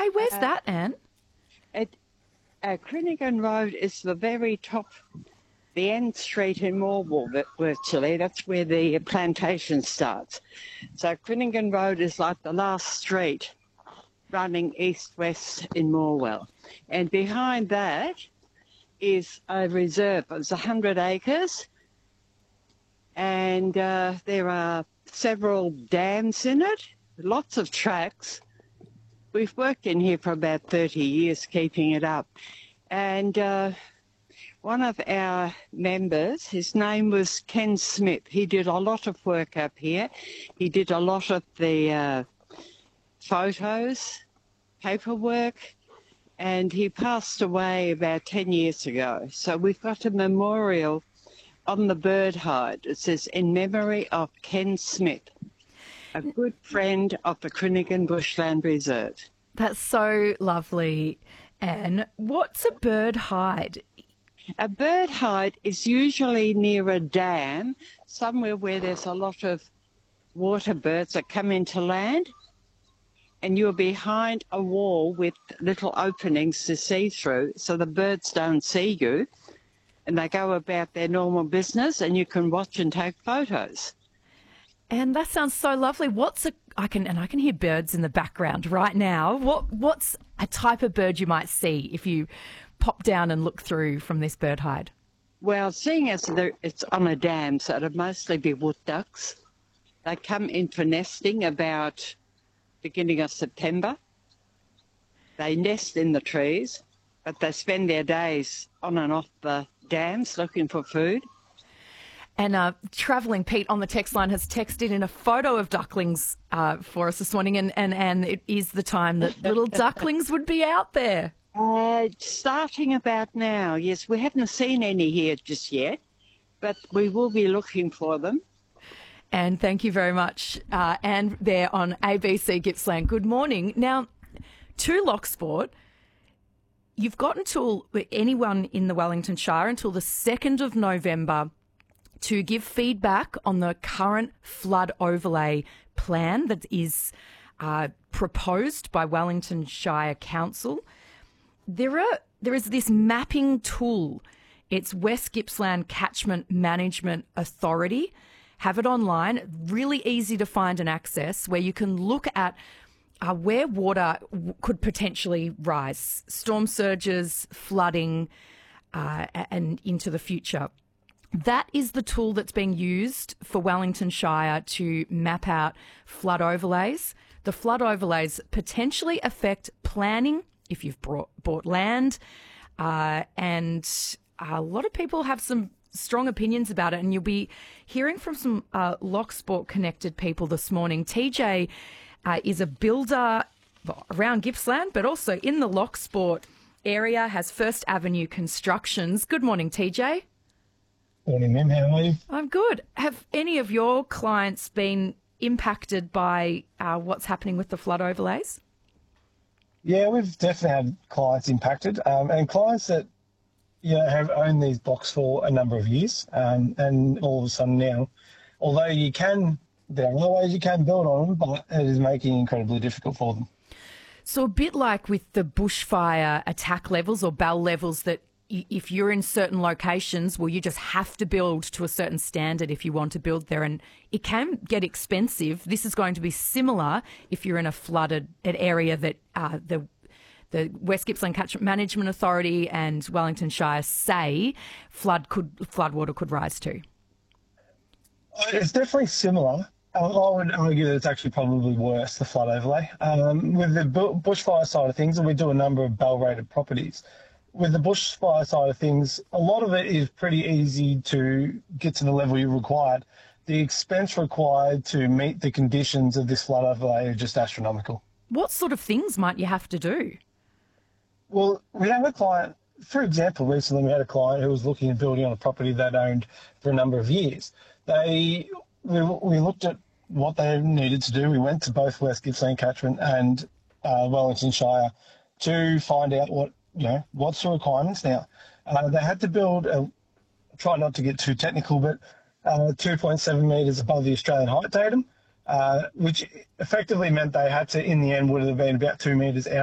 Okay, where's that, Anne? At Crinigan Road is the very top, the end street in Morwell, virtually. That's where the plantation starts. So Crinigan Road is like the last street running east-west in Morwell. And behind that is a reserve. It's 100 acres, and there are several dams in it, lots of tracks. We've worked in here for about 30 years keeping it up. And one of our members, his name was Ken Smith. He did a lot of work up here. He did a lot of the photos, paperwork, and he passed away about 10 years ago. So we've got a memorial on the bird hide. It says, in memory of Ken Smith, a good friend of the Crinigan Bushland Reserve. That's so lovely, Anne. What's a bird hide? A bird hide is usually near a dam, somewhere where there's a lot of water birds that come into land, and you're behind a wall with little openings to see through, so the birds don't see you, and they go about their normal business, and you can watch and take photos. And that sounds so lovely. I can hear birds in the background right now. What's a type of bird you might see if you pop down and look through from this bird hide? Well, seeing as it's on a dam, so it'll mostly be wood ducks. They come in for nesting about beginning of September. They nest in the trees, but they spend their days on and off the dams looking for food. And Travelling Pete on the text line has texted in a photo of ducklings for us this morning, and it is the time that little ducklings would be out there. Starting about now, yes. We haven't seen any here just yet, but we will be looking for them. And thank you very much, Anne, there on ABC Gippsland. Good morning. Now, to Locksport, you've got until anyone in the Wellington Shire until the 2nd of November to give feedback on the current flood overlay plan that is proposed by Wellington Shire Council. There is this mapping tool. It's West Gippsland Catchment Management Authority. Have it online, really easy to find and access, where you can look at where water could potentially rise, storm surges, flooding, and into the future. That is the tool that's being used for Wellington Shire to map out flood overlays. The flood overlays potentially affect planning if you've bought land, and a lot of people have some strong opinions about it, and you'll be hearing from some Locksport connected people this morning. TJ is a builder around Gippsland, but also in the Locksport area, has First Avenue Constructions. Good morning, TJ. Morning, ma'am. How are you? I'm good. Have any of your clients been impacted by what's happening with the flood overlays? Yeah, we've definitely had clients impacted, and clients that have owned these blocks for a number of years, and all of a sudden now, although there are ways you can build on them, but it is making it incredibly difficult for them. So a bit like with the bushfire attack levels or BAL levels, that if you're in certain locations, well, you just have to build to a certain standard if you want to build there, and it can get expensive. This is going to be similar if you're in a flooded area that the West Gippsland Catchment Management Authority and Wellington Shire say floodwater could rise to. It's definitely similar. I would argue that it's actually probably worse, the flood overlay. With the bushfire side of things, and we do a number of BAL-rated properties, with the bushfire side of things, a lot of it is pretty easy to get to the level you required. The expense required to meet the conditions of this flood overlay are just astronomical. What sort of things might you have to do? Well, we have a client, for example, recently we had a client who was looking at building on a property they'd owned for a number of years. We looked at what they needed to do. We went to both West Gippsland Catchment and Wellington Shire to find out what's the requirements now. They had to build try not to get too technical, but 2.7 metres above the Australian height datum, which effectively meant they had to, in the end, would have been about 2 metres out